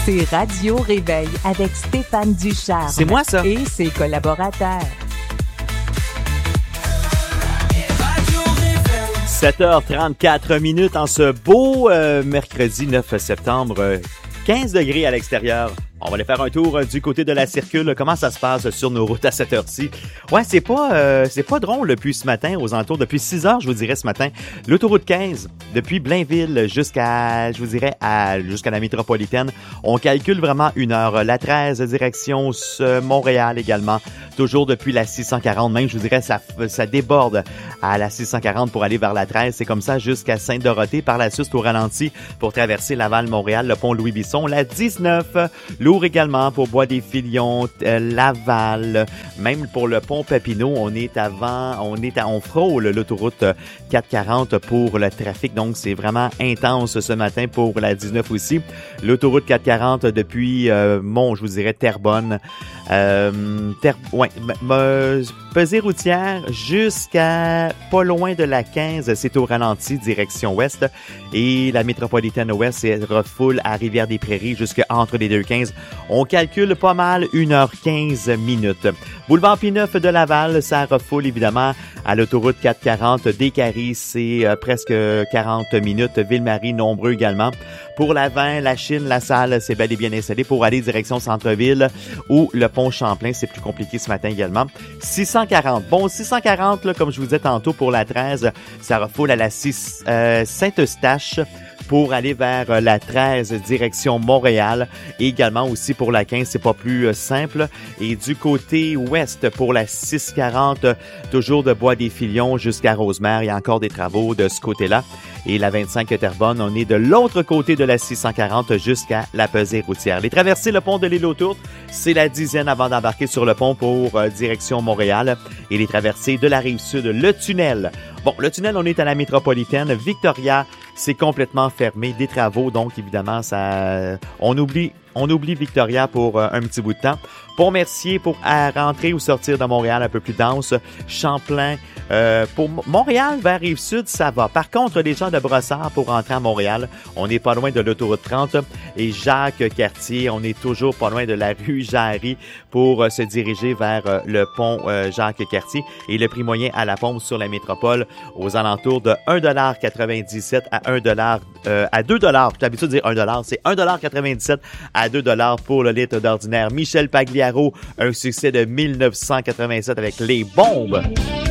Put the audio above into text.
C'est Radio Réveil avec Stéphane Ducharme. C'est moi, ça. Et ses collaborateurs. 7h34 en ce beau mercredi 9 septembre. 15 degrés à l'extérieur. On va aller faire un tour du côté de la circule. Comment ça se passe sur nos routes à cette heure-ci? Ouais, c'est pas drôle depuis ce matin, aux alentours, depuis 6 heures, je vous dirais, ce matin. L'autoroute 15, depuis Blainville jusqu'à la métropolitaine, on calcule vraiment 1 heure. La 13, direction Montréal également, toujours depuis la 640. Même, je vous dirais, ça déborde à la 640 pour aller vers la 13. C'est comme ça jusqu'à Sainte-Dorothée. Par la suite, au ralenti pour traverser Laval-Montréal, le pont Louis-Bisson. La 19, lourd également pour Bois-des-Filions, Laval, même pour le pont Papineau, on frôle l'autoroute 440 pour le trafic, donc c'est vraiment intense ce matin pour la 19 aussi. L'autoroute 440 depuis je vous dirais Terrebonne, pesée routière jusqu'à pas loin de la 15, c'est au ralenti, direction ouest, et la métropolitaine ouest, c'est refoule à Rivière-des-Prairies jusqu'entre les deux 15. On calcule pas mal 1h15 minutes. Boulevard P9 de Laval, ça refoule évidemment à l'autoroute 440 des Caries, c'est presque 40 minutes. Ville-Marie, nombreux également. Pour la 20, la Chine, la Salle, c'est bel et bien installé pour aller direction centre-ville ou le pont Champlain, c'est plus compliqué ce matin également. 640. Bon, 640, là, comme je vous disais tantôt pour la 13, ça refoule à la 6 Saint-Eustache pour aller vers la 13 direction Montréal et également aussi pour la 15, c'est pas plus simple. Et du côté ouest pour la 640, toujours de Bois-des-Filions jusqu'à Rosemère, il y a encore des travaux de ce côté-là. Et la 25 Terrebonne, on est de l'autre côté de la 640 jusqu'à la pesée routière. Les traversées, le pont de l'île aux Tourtes, c'est la 10e avant d'embarquer sur le pont pour direction Montréal. Et les traversées de la Rive-Sud, le tunnel. Bon, le tunnel, on est à la métropolitaine. Victoria, c'est complètement fermé. Des travaux, donc évidemment, on oublie Victoria pour un petit bout de temps. Pont-Mercier pour rentrer ou sortir de Montréal un peu plus dense. Champlain, pour Montréal vers Rive-Sud, ça va. Par contre, les gens de Brossard pour rentrer à Montréal, on n'est pas loin de l'autoroute 30. Et Jacques-Cartier, on est toujours pas loin de la rue Jarry pour se diriger vers le pont Jacques-Cartier. Et le prix moyen à la pompe sur la métropole aux alentours de 1,97$ à 2$. J'ai l'habitude de dire 1$. C'est 1,97$ à 2$ pour le litre d'ordinaire. Michel Pagliaro, un succès de 1987 avec Les Bombes.